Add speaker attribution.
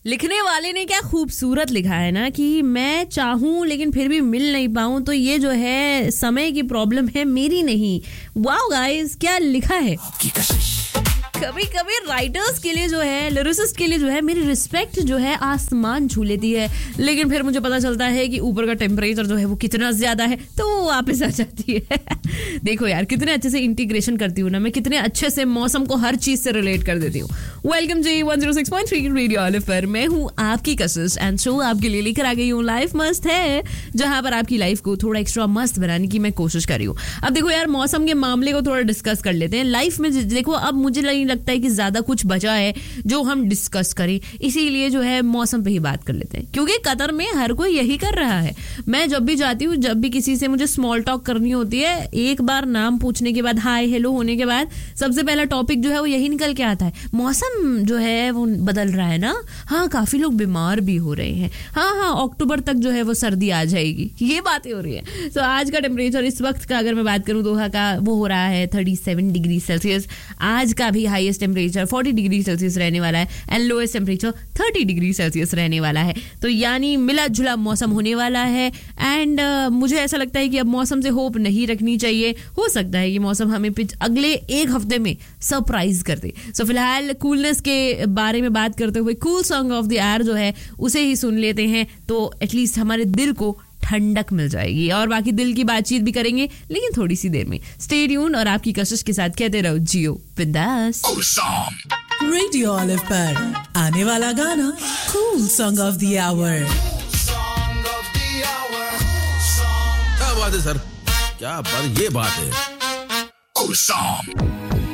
Speaker 1: लिखने वाले ने क्या खूबसूरत लिखा है ना कि मैं चाहूं लेकिन फिर भी मिल नहीं पाऊं, तो ये जो है समय की प्रॉब्लम है, मेरी नहीं। वाओ गाइस, क्या लिखा है। कभी कभी राइटर्स के लिए जो है, लिरिसिस्ट के लिए जो है, मेरी रिस्पेक्ट जो है आसमान छू लेती है, लेकिन फिर मुझे पता चलता है कि ऊपर का टेम्परेचर जो है वो कितना ज्यादा है, तो वो वापस आ जाती है। देखो यार, कितने अच्छे से इंटीग्रेशन करती हूँ ना मैं, कितने अच्छे से मौसम को हर चीज से रिलेट कर देती हूँ। वेलकम जी 106.3 रेडियो ऑलिव पर, मैं हूँ आपकी कशिश एंड शो आपके लिए लेकर आ गई हूँ लाइफ मस्त है, जहां पर आपकी लाइफ को थोड़ा एक्स्ट्रा मस्त बनाने की मैं कोशिश कर रही हूँ। अब देखो यार, मौसम के मामले को थोड़ा डिस्कस कर लेते हैं। लाइफ में देखो, अब मुझे नहीं लगता है कि ज्यादा कुछ बचा है जो हम डिस्कस करें, इसीलिए जो है मौसम पे ही बात कर लेते हैं, क्योंकि कतर में हर कोई यही कर रहा है। मैं जब भी जाती हूँ, जब भी किसी से मुझे स्मॉल टॉक करनी होती है, एक बार नाम पूछने के बाद, हाय हेलो होने के बाद, सबसे पहला टॉपिक जो है वो यही निकल के आता है, मौसम जो है वो बदल रहा है ना। हाँ, काफी लोग बीमार भी हो रहे हैं। हाँ, अक्टूबर तक जो है वो सर्दी आ जाएगी, ये बातें हो रही है। तो आज का टेम्परेचर इस वक्त का अगर मैं बात करूँ, दोहा का, वो हो रहा है 37 डिग्री सेल्सियस। आज का भी हाईएस्ट टेम्परेचर 40 डिग्री सेल्सियस रहने वाला है and lowest temperature 30 degree Celsius रहने वाला है। तो यानी मिला जुला मौसम होने वाला है एंड मुझे ऐसा लगता है कि अब मौसम से होप नहीं रखनी चाहिए। हो सकता है कि मौसम हमें अगले एक हफ्ते में सरप्राइज कर दे। सो फिलहाल कूलनेस के बारे में बात करते हुए cool song of the our जो है उसे ही सुन लेते हैं, तो एटलीस्ट हमारे दिल को ठंडक मिल जाएगी। और बाकी दिल की बातचीत भी करेंगे, लेकिन थोड़ी सी देर में। स्टे ट्यून और आपकी कशिश के साथ कहते रहो जियो बिंदास।
Speaker 2: रेडियो ऑलिव पर आने वाला गाना cool song of the our.
Speaker 3: क्या बात है सर, क्या बात, ये बात है।